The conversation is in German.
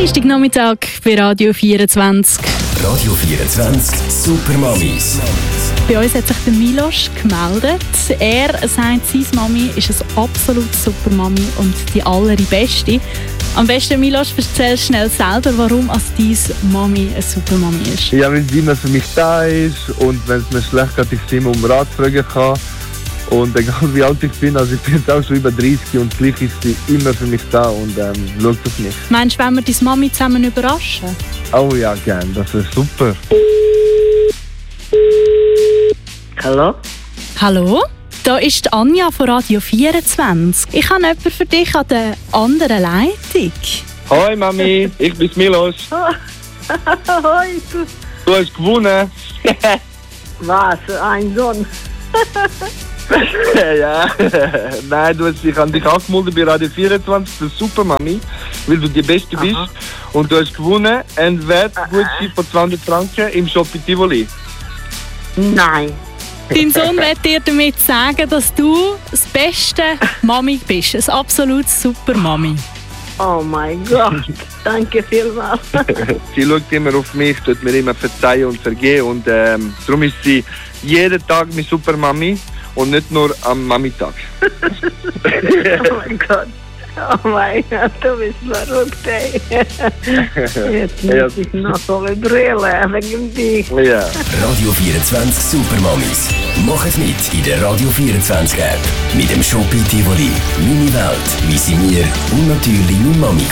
Dienstagnachmittag bei Radio 24. Radio 24 Super Mamis. Bei uns hat sich der Milos gemeldet. Er sagt, seine Mami ist eine absolut super Mami und die allerbeste. Am besten, Milos, erzähl schnell selber, warum deine Mami eine super Mami ist. Ja, weil sie immer für mich da ist und wenn es mir schlecht geht, ich sie immer um Rat fragen kann. Und egal wie alt ich bin, also ich bin jetzt auch schon über 30 und gleich ist sie immer für mich da und schaut auf mich. Meinst du, wenn wir deine Mami zusammen überraschen? Oh ja, gern, das ist super. Hallo? Hallo? Da ist Anja von Radio 24. Ich habe jemanden für dich an der anderen Leitung. Hoi Mami, ich bin Milos. Hoi. Du hast gewonnen. Was? Ein Sohn? Ja, nein, ich habe dich angemeldet bei Radio 24, der Super Mami, weil du die Beste bist. Und du hast gewonnen einen Wertgutschein von 200 Franken im Shop in Tivoli. Nein. Dein Sohn wird dir damit sagen, dass du das beste Mami bist. Eine absolut super Mami. Oh mein Gott. Danke vielmals. Sie schaut immer auf mich, tut mir immer verzeihen und vergehen. Und darum ist sie jeden Tag meine Super Mami. Und nicht nur am Mami-Tag. Oh mein Gott. Oh mein Gott, du bist verrückt, ey. Jetzt muss ich noch so eine Brille wegen dich. Ja. Radio 24 Super Mamis. Mach es mit in der Radio 24 App. Mit dem Shop in Tivoli. Meine Welt, wie sie mir und natürlich meine Mami gefällt.